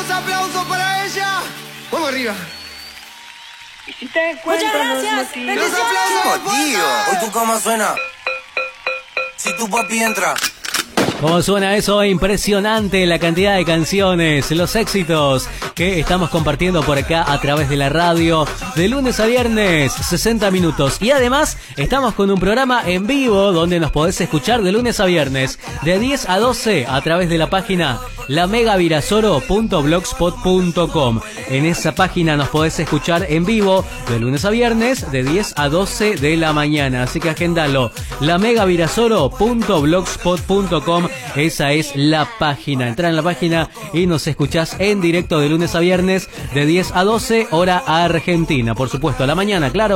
Unos aplausos para ella. Vamos arriba. Y si te encuentro, muchas gracias. Los aplausos, Tío, hoy tu cama suena. Si tu papi entra. ¿Cómo suena eso? Impresionante la cantidad de canciones, los éxitos que estamos compartiendo por acá a través de la radio de lunes a viernes, 60 minutos. Y además estamos con un programa en vivo donde nos podés escuchar de lunes a viernes de 10 a 12 a través de la página lamegavirasoro.blogspot.com. En esa página nos podés escuchar en vivo de lunes a viernes de 10 a 12 de la mañana. Así que agendalo, lamegavirasoro.blogspot.com. Esa es la página. Entrá en la página y nos escuchás en directo de lunes a viernes de 10 a 12 hora argentina. Por supuesto, a la mañana, claro.